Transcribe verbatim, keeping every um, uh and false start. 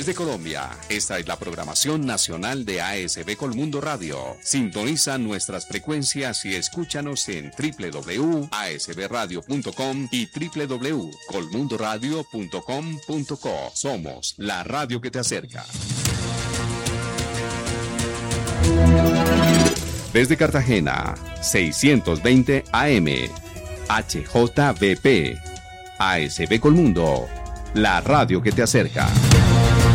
Desde Colombia, esta es la programación nacional de A S B Colmundo Radio. Sintoniza nuestras frecuencias y escúchanos en doble u doble u doble u punto a s b radio punto com y doble u doble u doble u punto colmundo radio punto com punto co. Somos la radio que te acerca. Desde Cartagena, seiscientos veinte A M, H J V P, A S B Colmundo, la radio que te acerca.